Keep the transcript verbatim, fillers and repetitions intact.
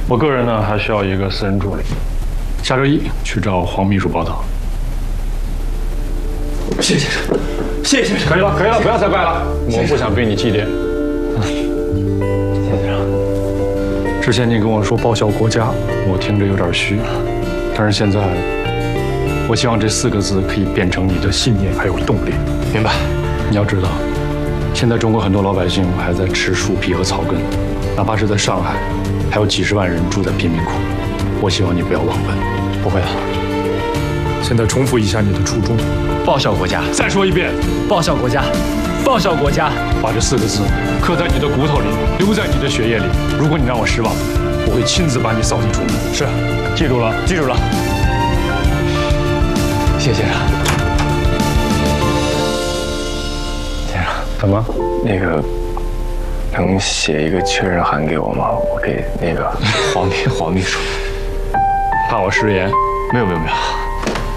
我个人呢，还需要一个私人助理。下周一去找黄秘书报道。 谢谢先生，谢谢先生。 可以了，可以了，不要再拜了，我不想被你祭奠。 谢谢先生。 之前你跟我说报效国家，我听着有点虚，但是现在，我希望这四个字可以变成你的信念还有动力。 明白。 你要知道，现在中国很多老百姓还在吃树皮和草根，哪怕是在上海，还有几十万人住在贫民窟。我希望你不要忘本。 不会的。 现在重复一下你的初衷， 报效国家。 再说一遍， 报效国家，报效国家。 把这四个字刻在你的骨头里，留在你的血液里。如果你让我失望，我会亲自把你扫地出门。 是， 记住了， 记住了。谢谢先生。先生， 怎么？ 那个能写一个确认函给我吗？我给那个黄秘黄秘书。 怕我食言？ 没有没有没有。